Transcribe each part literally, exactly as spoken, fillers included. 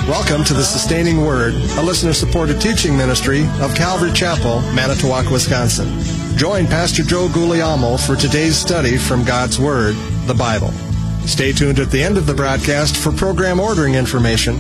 Welcome to the Sustaining Word, a listener-supported teaching ministry of Calvary Chapel, Manitowoc, Wisconsin. Join Pastor Joe Guglielmo for today's study from God's Word, the Bible. Stay tuned at the end of the broadcast for program ordering information.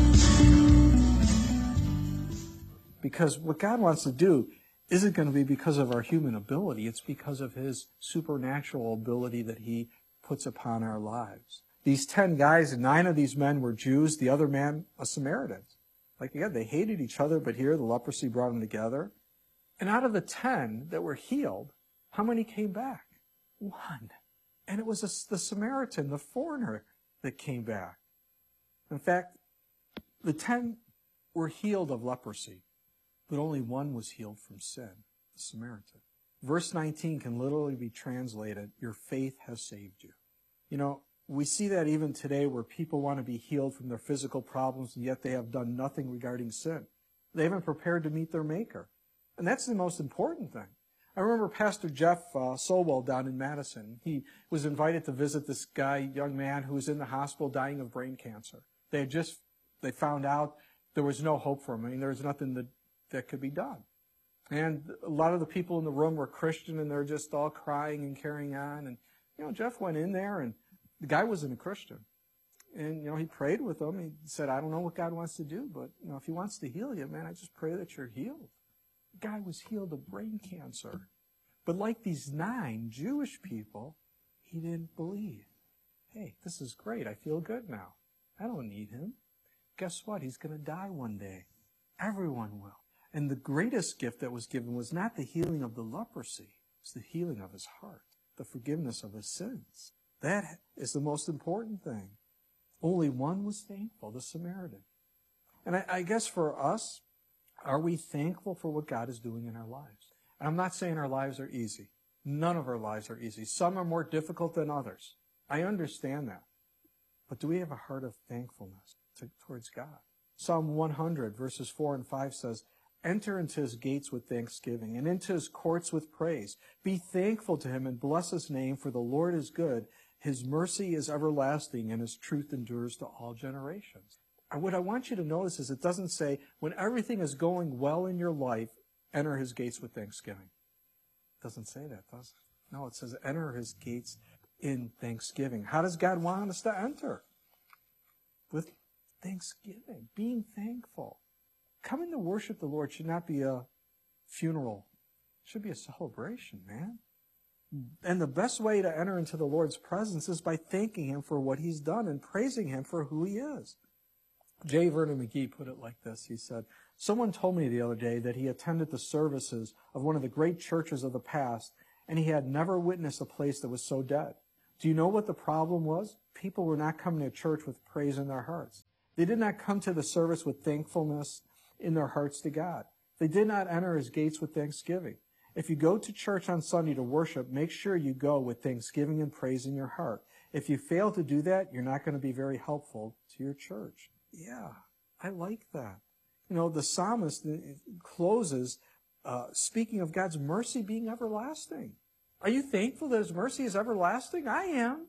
Because what God wants to do isn't going to be because of our human ability. It's because of His supernatural ability that He puts upon our lives. These ten guys, nine of these men were Jews, the other man a Samaritan. Like again, they hated each other, but here the leprosy brought them together. And out of the ten that were healed, how many came back? One. And it was a, the Samaritan, the foreigner, that came back. In fact, the ten were healed of leprosy, but only one was healed from sin, the Samaritan. Verse nineteen can literally be translated, your faith has saved you. You know, we see that even today where people want to be healed from their physical problems, and yet they have done nothing regarding sin. They haven't prepared to meet their Maker. And that's the most important thing. I remember Pastor Jeff uh, Solwell down in Madison. He was invited to visit this guy, young man, who was in the hospital dying of brain cancer. They had just, they found out there was no hope for him. I mean, there was nothing that, that could be done. And a lot of the people in the room were Christian, and they're just all crying and carrying on. And, you know, Jeff went in there, and the guy wasn't a Christian. And, you know, he prayed with them. He said, I don't know what God wants to do, but, you know, if He wants to heal you, man, I just pray that you're healed. The guy was healed of brain cancer. But like these nine Jewish people, he didn't believe. Hey, this is great. I feel good now. I don't need Him. Guess what? He's going to die one day. Everyone will. And the greatest gift that was given was not the healing of the leprosy. It's the healing of his heart, the forgiveness of his sins. That is the most important thing. Only one was thankful, the Samaritan. And I, I guess for us, are we thankful for what God is doing in our lives? And I'm not saying our lives are easy. None of our lives are easy. Some are more difficult than others. I understand that. But do we have a heart of thankfulness to, towards God? Psalm one hundred, verses four and five says, enter into His gates with thanksgiving and into His courts with praise. Be thankful to Him and bless His name, for the Lord is good. His mercy is everlasting, and His truth endures to all generations. And what I want you to notice is it doesn't say, when everything is going well in your life, enter His gates with thanksgiving. It doesn't say that, does it? No, it says enter His gates in thanksgiving. How does God want us to enter? With thanksgiving, being thankful. Coming to worship the Lord should not be a funeral. It should be a celebration, man. And the best way to enter into the Lord's presence is by thanking Him for what He's done and praising Him for who He is. J. Vernon McGee put it like this. He said, someone told me the other day that he attended the services of one of the great churches of the past, and he had never witnessed a place that was so dead. Do you know what the problem was? People were not coming to church with praise in their hearts. They did not come to the service with thankfulness in their hearts to God. They did not enter His gates with thanksgiving. If you go to church on Sunday to worship, make sure you go with thanksgiving and praise in your heart. If you fail to do that, you're not going to be very helpful to your church. Yeah, I like that. You know, the psalmist closes uh, speaking of God's mercy being everlasting. Are you thankful that His mercy is everlasting? I am.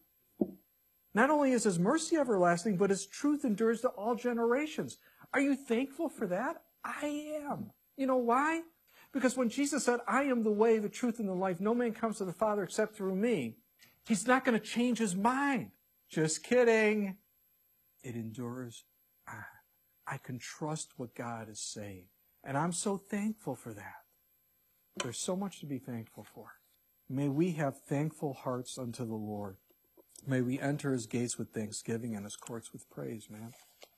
Not only is His mercy everlasting, but His truth endures to all generations. Are you thankful for that? I am. You know why? Because when Jesus said, I am the way, the truth, and the life, no man comes to the Father except through me, He's not going to change His mind. Just kidding. It endures on. I can trust what God is saying. And I'm so thankful for that. There's so much to be thankful for. May we have thankful hearts unto the Lord. May we enter His gates with thanksgiving and His courts with praise, man.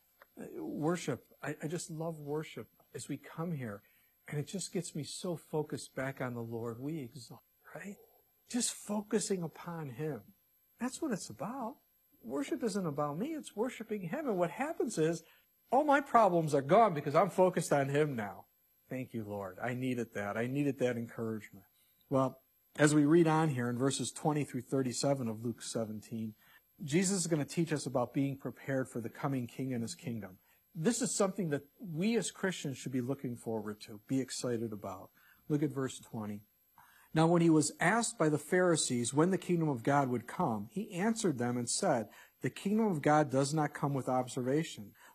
Worship. I, I just love worship as we come here. And it just gets me so focused back on the Lord. We exalt, right? Just focusing upon Him. That's what it's about. Worship isn't about me. It's worshiping Him. And what happens is, all my problems are gone because I'm focused on Him now. Thank you, Lord. I needed that. I needed that encouragement. Well, as we read on here in verses twenty through thirty-seven of Luke seventeen, Jesus is going to teach us about being prepared for the coming King and His kingdom. This is something that we as Christians should be looking forward to, be excited about. Look at verse twenty. Now, when He was asked by the Pharisees when the kingdom of God would come, He answered them and said, the kingdom of God does not come with observation.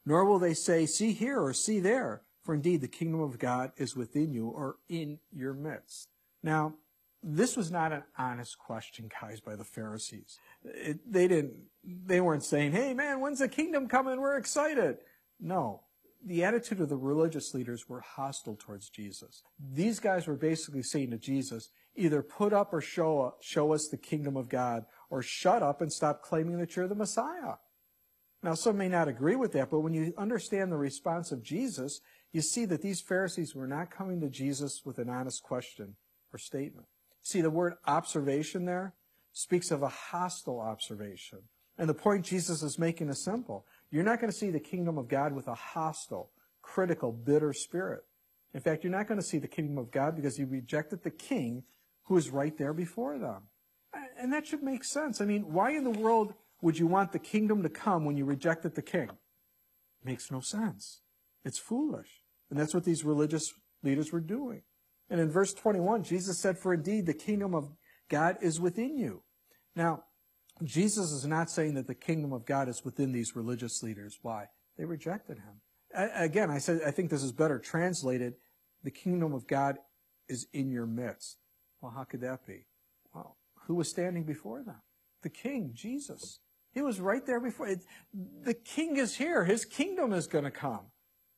Nor will they say, see here or see there, for indeed the kingdom of God is within you or in your midst. Now, this was not an honest question, guys, by the Pharisees. It, they didn't, they weren't saying, hey man, when's the kingdom coming? We're excited. No. The attitude of the religious leaders were hostile towards Jesus. These guys were basically saying to Jesus, either put up or show, show us the kingdom of God, or shut up and stop claiming that you're the Messiah. Now, some may not agree with that, but when you understand the response of Jesus, you see that these Pharisees were not coming to Jesus with an honest question or statement. See, the word observation there speaks of a hostile observation. And the point Jesus is making is simple. You're not going to see the kingdom of God with a hostile, critical, bitter spirit. In fact, you're not going to see the kingdom of God because you rejected the king who is right there before them. And that should make sense. I mean, why in the world would you want the kingdom to come when you rejected the king? Makes no sense. It's foolish. And that's what these religious leaders were doing. And in verse twenty-one, Jesus said, for indeed the kingdom of God is within you. Now, Jesus is not saying that the kingdom of God is within these religious leaders. Why? They rejected him. I, again, I said I think this is better translated. The kingdom of God is in your midst. Well, how could that be? Well, who was standing before them? The king, Jesus. He was right there before. It, the king is here. His kingdom is going to come.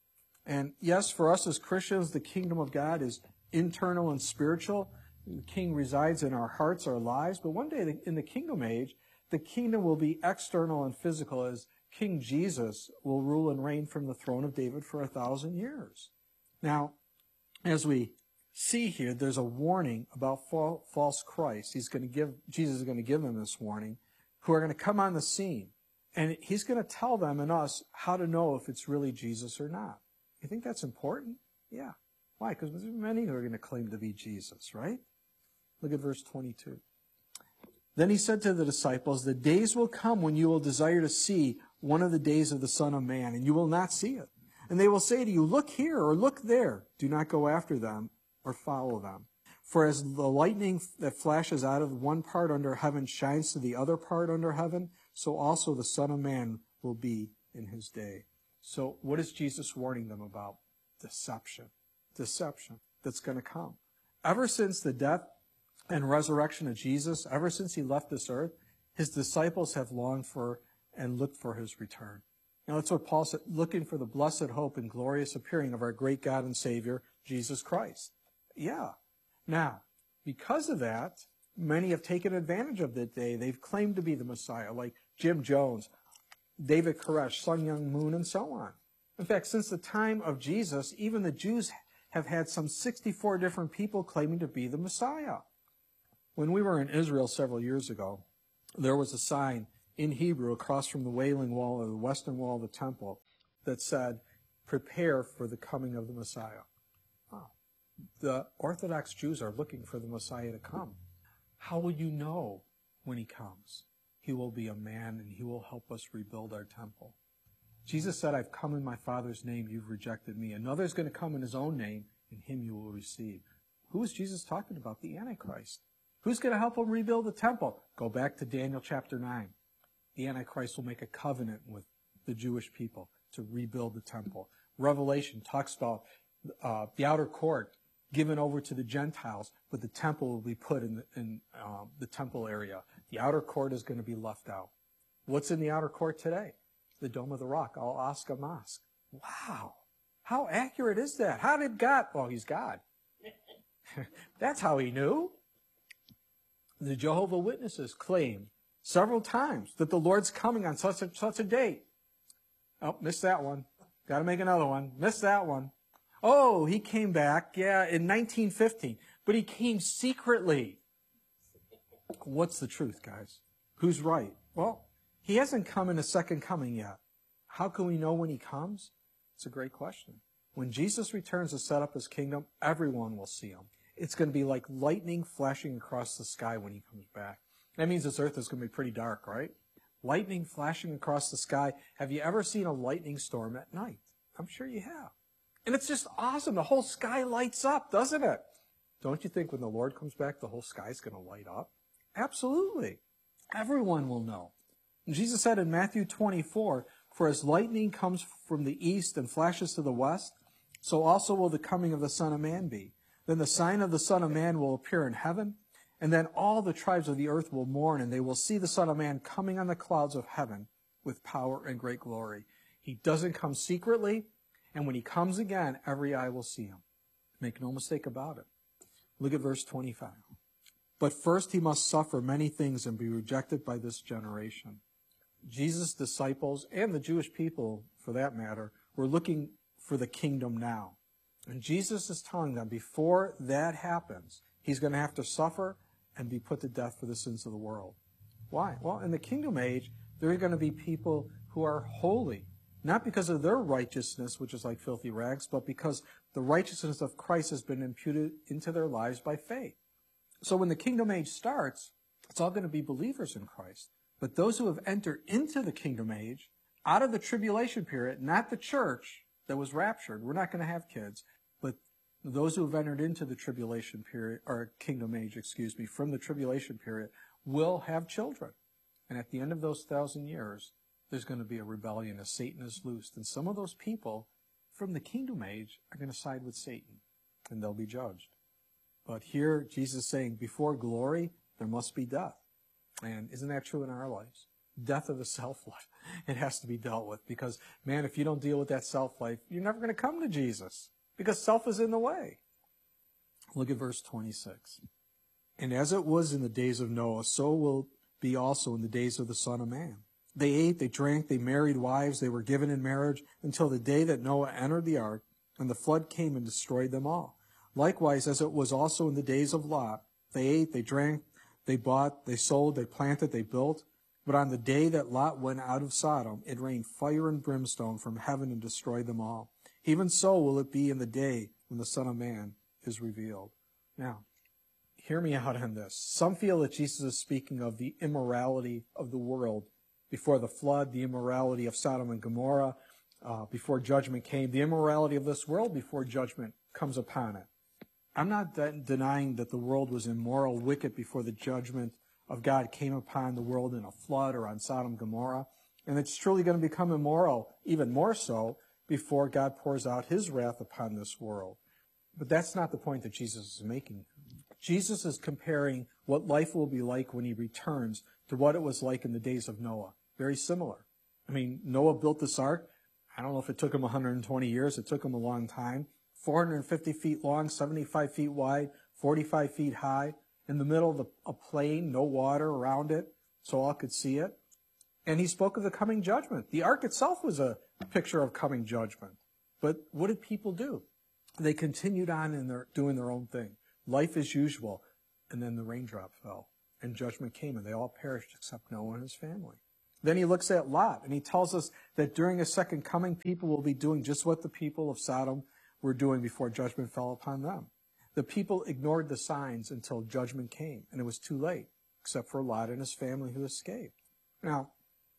And yes, for us as Christians, the kingdom of God is internal and spiritual. The king resides in our hearts, our lives. But one day in the kingdom age, the kingdom will be external and physical as King Jesus will rule and reign from the throne of David for a thousand years. Now, as we see here, there's a warning about false Christ. He's going to give, Jesus is going to give them this warning, who are going to come on the scene. And he's going to tell them and us how to know if it's really Jesus or not. You think that's important? Yeah. Why? Because there's many who are going to claim to be Jesus, right? Look at verse twenty-two. Then he said to the disciples, the days will come when you will desire to see one of the days of the Son of Man, and you will not see it. And they will say to you, look here or look there. Do not go after them or follow them. For as the lightning that flashes out of one part under heaven shines to the other part under heaven, so also the Son of Man will be in his day. So what is Jesus warning them about? Deception. Deception that's going to come. Ever since the death and resurrection of Jesus, ever since he left this earth, his disciples have longed for and looked for his return. Now that's what Paul said, looking for the blessed hope and glorious appearing of our great God and Savior, Jesus Christ. Yeah. Now, because of that, many have taken advantage of that day. They've claimed to be the Messiah, like Jim Jones, David Koresh, Sun Myung Moon, and so on. In fact, since the time of Jesus, even the Jews have had some sixty-four different people claiming to be the Messiah. When we were in Israel several years ago, there was a sign in Hebrew across from the Wailing Wall or the western wall of the temple that said, prepare for the coming of the Messiah. Wow. The Orthodox Jews are looking for the Messiah to come. How will you know when he comes? He will be a man and he will help us rebuild our temple. Jesus said, I've come in my Father's name, you've rejected me. Another is going to come in his own name, and him you will receive. Who is Jesus talking about? The Antichrist. Who's going to help him rebuild the temple? Go back to Daniel chapter nine. The Antichrist will make a covenant with the Jewish people to rebuild the temple. Revelation talks about uh, the outer court given over to the Gentiles, but the temple will be put in the, in, uh, the temple area. The outer court is going to be left out. What's in the outer court today? The Dome of the Rock, Al-Aqsa Mosque. Wow. How accurate is that? How did God, well, he's God. That's how he knew. The Jehovah's Witnesses claim several times that the Lord's coming on such a, such a date. Oh, missed that one. Got to make another one. Missed that one. Oh, he came back, yeah, in nineteen fifteen. But he came secretly. What's the truth, guys? Who's right? Well, he hasn't come in a second coming yet. How can we know when he comes? It's a great question. When Jesus returns to set up his kingdom, everyone will see him. It's going to be like lightning flashing across the sky when he comes back. That means this earth is going to be pretty dark, right? Lightning flashing across the sky. Have you ever seen a lightning storm at night? I'm sure you have. And it's just awesome. The whole sky lights up, doesn't it? Don't you think when the Lord comes back, the whole sky is going to light up? Absolutely. Everyone will know. And Jesus said in Matthew twenty-four, For as lightning comes from the east and flashes to the west, so also will the coming of the Son of Man be. Then the sign of the Son of Man will appear in heaven, and then all the tribes of the earth will mourn, and they will see the Son of Man coming on the clouds of heaven with power and great glory. He doesn't come secretly, and when he comes again, every eye will see him. Make no mistake about it. Look at verse twenty-five. But first he must suffer many things and be rejected by this generation. Jesus' disciples, and the Jewish people, for that matter, were looking for the kingdom now. And Jesus is telling them before that happens, he's going to have to suffer and be put to death for the sins of the world. Why? Well, in the kingdom age, there are going to be people who are holy, not because of their righteousness, which is like filthy rags, but because the righteousness of Christ has been imputed into their lives by faith. So when the kingdom age starts, it's all going to be believers in Christ. But those who have entered into the kingdom age, out of the tribulation period, not the church that was raptured, we're not going to have kids, but those who have entered into the tribulation period, or kingdom age, excuse me, from the tribulation period, will have children. And at the end of those thousand years, there's going to be a rebellion as Satan is loosed. And some of those people from the kingdom age are going to side with Satan, and they'll be judged. But here, Jesus is saying, before glory, there must be death. And isn't that true in our lives? Death of the self-life. It has to be dealt with because, man, if you don't deal with that self-life, you're never going to come to Jesus because self is in the way. Look at verse twenty-six. And as it was in the days of Noah, so will be also in the days of the Son of Man. They ate, they drank, they married wives, they were given in marriage until the day that Noah entered the ark, and the flood came and destroyed them all. Likewise, as it was also in the days of Lot, they ate, they drank, they bought, they sold, they planted, they built. But on the day that Lot went out of Sodom, it rained fire and brimstone from heaven and destroyed them all. Even so will it be in the day when the Son of Man is revealed. Now, hear me out on this. Some feel that Jesus is speaking of the immorality of the world before the flood, the immorality of Sodom and Gomorrah uh, before judgment came, the immorality of this world before judgment comes upon it. I'm not de- denying that the world was immoral, wicked before the judgment of God came upon the world in a flood or on Sodom and Gomorrah. And it's truly going to become immoral, even more so, before God pours out his wrath upon this world. But that's not the point that Jesus is making. Jesus is comparing what life will be like when he returns to what it was like in the days of Noah. Very similar. I mean, Noah built this ark. I don't know if it took him one hundred twenty years. It took him a long time. four hundred fifty feet long, seventy-five feet wide, forty-five feet high, in the middle of the, a plain, no water around it, so all could see it. And he spoke of the coming judgment. The ark itself was a picture of coming judgment. But what did people do? They continued on in their, doing their own thing. Life as usual. And then the raindrop fell, and judgment came, and they all perished except Noah and his family. Then he looks at Lot, and he tells us that during his second coming, people will be doing just what the people of Sodom were doing before judgment fell upon them. The people ignored the signs until judgment came, and it was too late, except for Lot and his family who escaped. Now,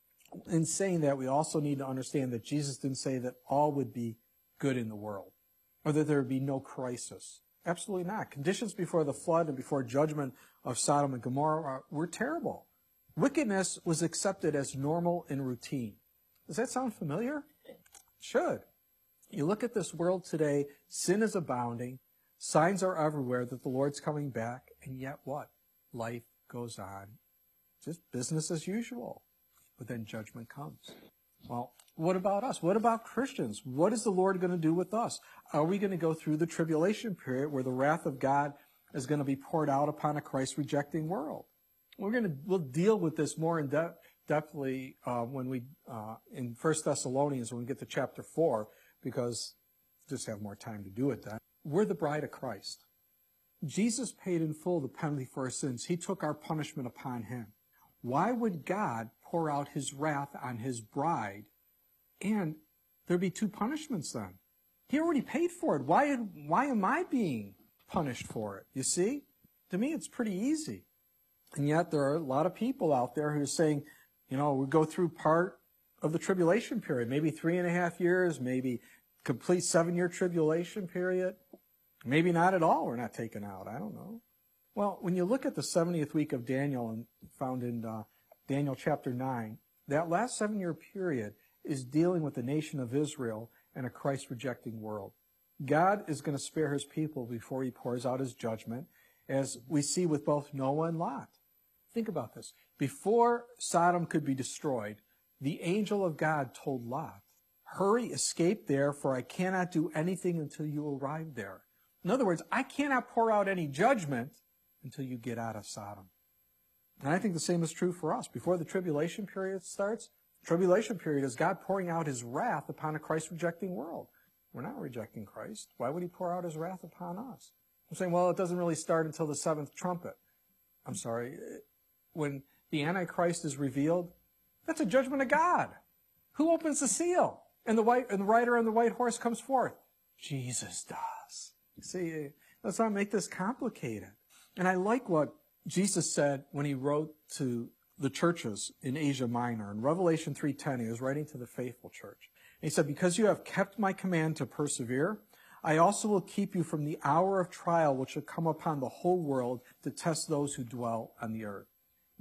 in saying that, we also need to understand that Jesus didn't say that all would be good in the world, or that there would be no crisis. Absolutely not. Conditions before the flood and before judgment of Sodom and Gomorrah were terrible. Wickedness was accepted as normal and routine. Does that sound familiar? It should. You look at this world today, sin is abounding, signs are everywhere that the Lord's coming back, and yet what? Life goes on. Just business as usual. But then judgment comes. Well, what about us? What about Christians? What is the Lord going to do with us? Are we going to go through the tribulation period where the wrath of God is going to be poured out upon a Christ-rejecting world? We're going to, we'll deal with this more in depth, depthly uh, when we, uh, in First Thessalonians, when we get to chapter four, because just have more time to do it then. We're the bride of Christ. Jesus paid in full the penalty for our sins. He took our punishment upon him. Why would God pour out his wrath on his bride? And there'd be two punishments then. He already paid for it. Why, why am I being punished for it? You see? To me, it's pretty easy. And yet there are a lot of people out there who are saying, you know, we go through part of the tribulation period, maybe three and a half years, maybe complete seven-year tribulation period. Maybe not at all. We're not taken out. I don't know. Well, when you look at the seventieth week of Daniel, and found in uh, Daniel chapter nine, that last seven-year period is dealing with the nation of Israel and a Christ-rejecting world. God is going to spare his people before he pours out his judgment, as we see with both Noah and Lot. Think about this. Before Sodom could be destroyed, the angel of God told Lot, "Hurry, escape there, for I cannot do anything until you arrive there." In other words, I cannot pour out any judgment until you get out of Sodom. And I think the same is true for us. Before the tribulation period starts, the tribulation period is God pouring out his wrath upon a Christ-rejecting world. We're not rejecting Christ. Why would he pour out his wrath upon us? I'm saying, well, it doesn't really start until the seventh trumpet. I'm sorry. When the Antichrist is revealed, that's a judgment of God. Who opens the seal? And the white and the rider on the white horse comes forth. Jesus does. See, let's not make this complicated. And I like what Jesus said when he wrote to the churches in Asia Minor. In Revelation three ten, he was writing to the faithful church. And he said, "Because you have kept my command to persevere, I also will keep you from the hour of trial which will come upon the whole world to test those who dwell on the earth."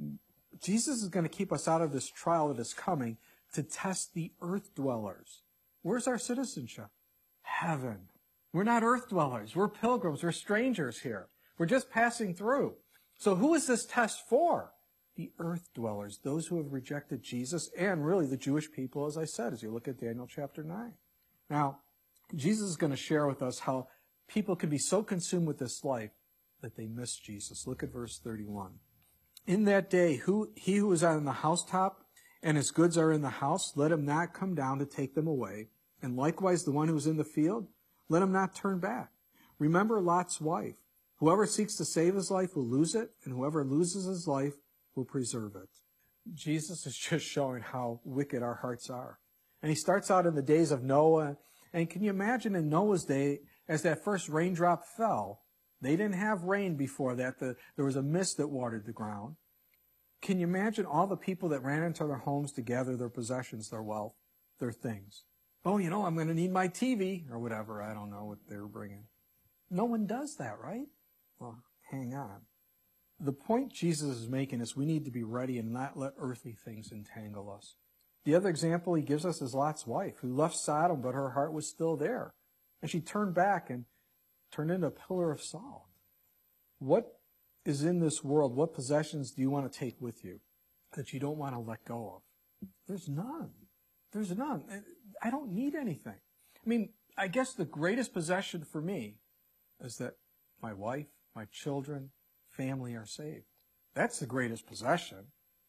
Jesus is going to keep us out of this trial that is coming to test the earth dwellers. Where's our citizenship? Heaven. We're not earth dwellers. We're pilgrims. We're strangers here. We're just passing through. So who is this test for? The earth dwellers, those who have rejected Jesus, and really the Jewish people, as I said, as you look at Daniel chapter nine. Now, Jesus is going to share with us how people can be so consumed with this life that they miss Jesus. Look at verse thirty-one. "In that day, who, he who is on the housetop and his goods are in the house, let him not come down to take them away. And likewise the one who is in the field, let him not turn back. Remember Lot's wife. Whoever seeks to save his life will lose it, and whoever loses his life will preserve it." Jesus is just showing how wicked our hearts are. And he starts out in the days of Noah. And can you imagine in Noah's day, as that first raindrop fell, they didn't have rain before that. The, there was a mist that watered the ground. Can you imagine all the people that ran into their homes to gather their possessions, their wealth, their things? Oh, you know, I'm going to need my T V or whatever. I don't know what they were bringing. No one does that, right? Well, hang on. The point Jesus is making is we need to be ready and not let earthly things entangle us. The other example he gives us is Lot's wife, who left Sodom, but her heart was still there. And she turned back and turned into a pillar of salt. What is in this world? What possessions do you want to take with you that you don't want to let go of? There's none. There's none. I don't need anything. I mean, I guess the greatest possession for me is that my wife, my children, family are saved. That's the greatest possession.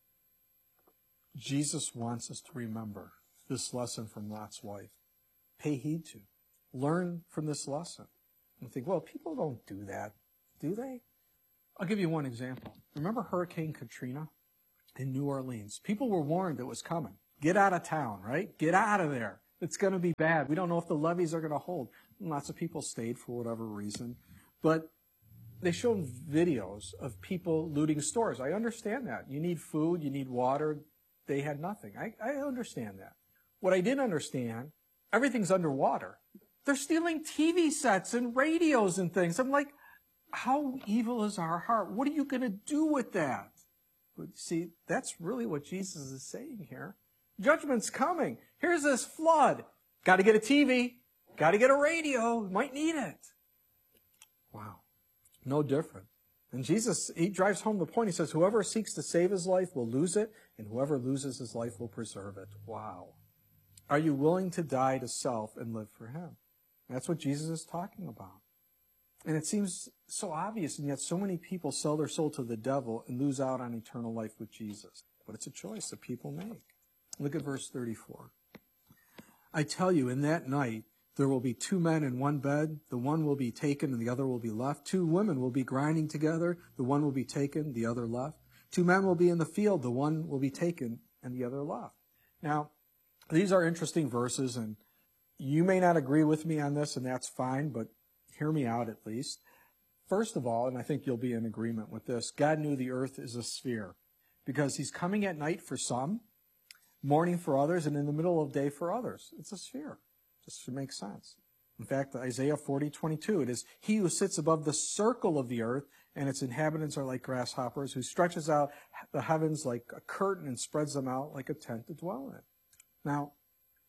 Jesus wants us to remember this lesson from Lot's wife. Pay heed to. Learn from this lesson. And think, well, people don't do that, do they? I'll give you one example. Remember Hurricane Katrina in New Orleans? People were warned it was coming. Get out of town, right? Get out of there. It's going to be bad. We don't know if the levees are going to hold. And lots of people stayed for whatever reason. But they showed videos of people looting stores. I understand that. You need food, you need water. They had nothing. I, I understand that. What I didn't understand, everything's underwater. They're stealing T V sets and radios and things. I'm like, how evil is our heart? What are you going to do with that? But see, that's really what Jesus is saying here. Judgment's coming. Here's this flood. Got to get a T V. Got to get a radio. Might need it. Wow. No different. And Jesus, he drives home the point. He says, whoever seeks to save his life will lose it, and whoever loses his life will preserve it. Wow. Are you willing to die to self and live for him? That's what Jesus is talking about. And it seems so obvious, and yet so many people sell their soul to the devil and lose out on eternal life with Jesus. But it's a choice that people make. Look at verse thirty-four. I tell you, in that night, there will be two men in one bed. The one will be taken and the other will be left. Two women will be grinding together. The one will be taken, the other left. Two men will be in the field. The one will be taken and the other left. Now, these are interesting verses, and you may not agree with me on this, and that's fine, but hear me out at least. First of all, and I think you'll be in agreement with this, God knew the earth is a sphere because he's coming at night for some, morning for others, and in the middle of the day for others. It's a sphere. Just to make sense. In fact, Isaiah forty twenty-two, it is he who sits above the circle of the earth, and its inhabitants are like grasshoppers, who stretches out the heavens like a curtain and spreads them out like a tent to dwell in. Now,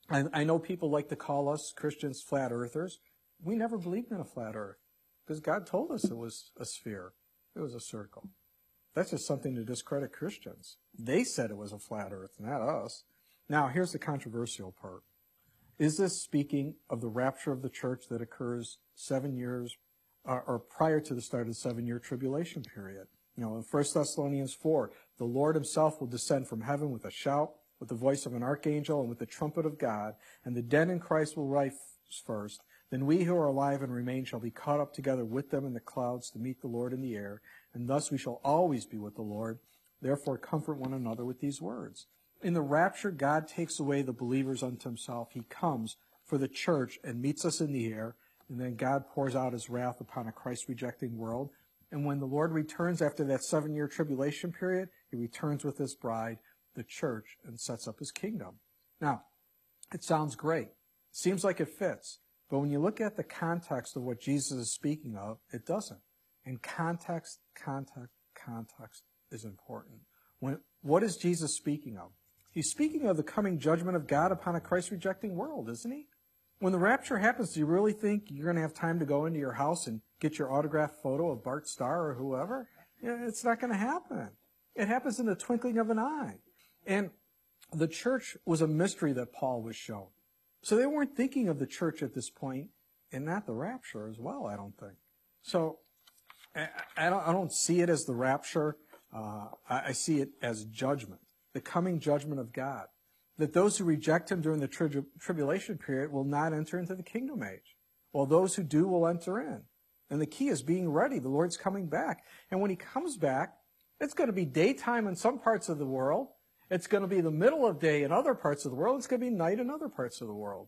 I, I know people like to call us Christians flat earthers. We never believed in a flat earth because God told us it was a sphere. It was a circle. That's just something to discredit Christians. They said it was a flat earth, not us. Now, here's the controversial part. Is this speaking of the rapture of the church that occurs seven years uh, or prior to the start of the seven-year tribulation period? You know, in First Thessalonians four, the Lord himself will descend from heaven with a shout, with the voice of an archangel, and with the trumpet of God, and the dead in Christ will rise first. Then we who are alive and remain shall be caught up together with them in the clouds to meet the Lord in the air, and thus we shall always be with the Lord. Therefore comfort one another with these words. In the rapture, God takes away the believers unto himself. He comes for the church and meets us in the air, and then God pours out his wrath upon a Christ-rejecting world. And when the Lord returns after that seven-year tribulation period, he returns with his bride, the church, and sets up his kingdom. Now, it sounds great. Seems like it fits. But when you look at the context of what Jesus is speaking of, it doesn't. And context, context, context is important. When, what is Jesus speaking of? He's speaking of the coming judgment of God upon a Christ-rejecting world, isn't he? When the rapture happens, do you really think you're going to have time to go into your house and get your autographed photo of Bart Starr or whoever? Yeah, it's not going to happen. It happens in the twinkling of an eye. And the church was a mystery that Paul was shown. So they weren't thinking of the church at this point, and not the rapture as well, I don't think. So I, I, don't, I don't see it as the rapture. Uh, I, I see it as judgment, the coming judgment of God. That those who reject him during the tri- tribulation period will not enter into the kingdom age, while those who do will enter in. And the key is being ready. The Lord's coming back. And when he comes back, it's going to be daytime in some parts of the world. It's going to be the middle of day in other parts of the world. It's going to be night in other parts of the world.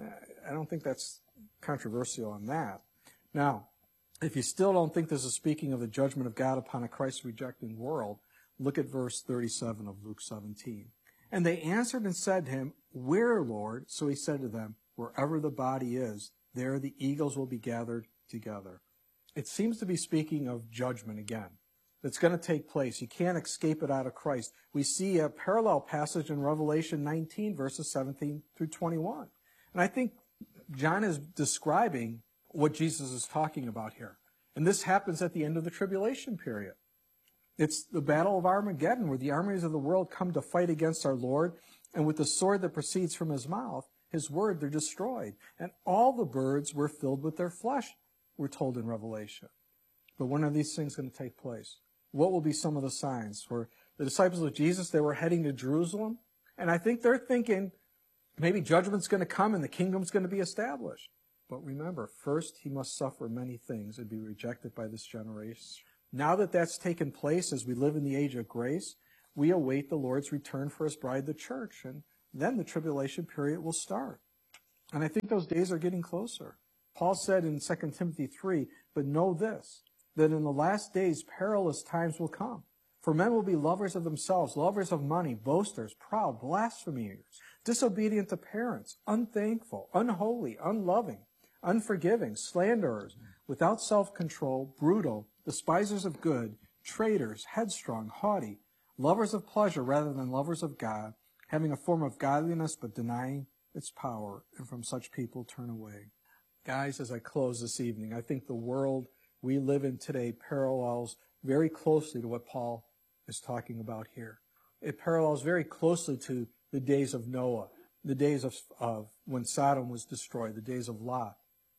I don't think that's controversial on that. Now, if you still don't think this is speaking of the judgment of God upon a Christ-rejecting world, look at verse thirty-seven of Luke seventeen. And they answered and said to him, Where, Lord? So he said to them, Wherever the body is, there the eagles will be gathered together. It seems to be speaking of judgment again. That's going to take place. You can't escape it out of Christ. We see a parallel passage in Revelation nineteen, verses seventeen through twenty-one. And I think John is describing what Jesus is talking about here. And this happens at the end of the tribulation period. It's the battle of Armageddon, where the armies of the world come to fight against our Lord, and with the sword that proceeds from his mouth, his word, they're destroyed. And all the birds were filled with their flesh, we're told in Revelation. But when are these things going to take place? What will be some of the signs? For the disciples of Jesus, they were heading to Jerusalem, and I think they're thinking maybe judgment's going to come and the kingdom's going to be established. But remember, first he must suffer many things and be rejected by this generation. Now that that's taken place, as we live in the age of grace, we await the Lord's return for his bride, the church, and then the tribulation period will start. And I think those days are getting closer. Paul said in Second Timothy three, But know this, that in the last days perilous times will come. For men will be lovers of themselves, lovers of money, boasters, proud, blasphemers, disobedient to parents, unthankful, unholy, unloving, unforgiving, slanderers, without self-control, brutal, despisers of good, traitors, headstrong, haughty, lovers of pleasure rather than lovers of God, having a form of godliness but denying its power, and from such people turn away. Guys, as I close this evening, I think the world we live in today parallels very closely to what Paul is talking about here. It parallels very closely to the days of Noah, the days of, of when Sodom was destroyed, the days of Lot.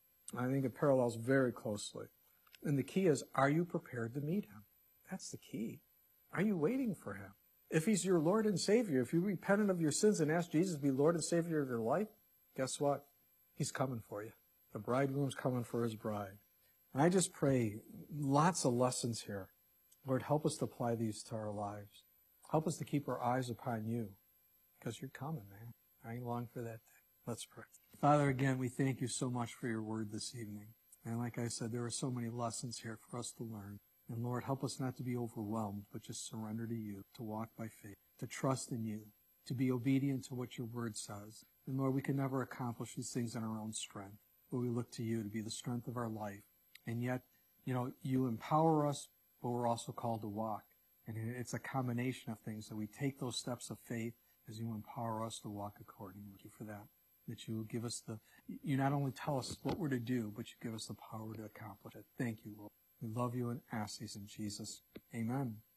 I think it parallels very closely. And the key is, are you prepared to meet him? That's the key. Are you waiting for him? If he's your Lord and Savior, if you repented of your sins and asked Jesus to be Lord and Savior of your life, guess what? He's coming for you. The bridegroom's coming for his bride. And I just pray, lots of lessons here. Lord, help us to apply these to our lives. Help us to keep our eyes upon you, because you're coming, man. I ain't long for that day. Let's pray. Father, again, we thank you so much for your word this evening. And like I said, there are so many lessons here for us to learn. And Lord, help us not to be overwhelmed, but just surrender to you, to walk by faith, to trust in you, to be obedient to what your word says. And Lord, we can never accomplish these things in our own strength, but we look to you to be the strength of our life. And yet, you know, you empower us, but we're also called to walk. And it's a combination of things that we take those steps of faith as you empower us to walk accordingly. Thank you for that. that you will give us the, you not only tell us what we're to do, but you give us the power to accomplish it. Thank you, Lord. We love you and ask these in Jesus. Amen.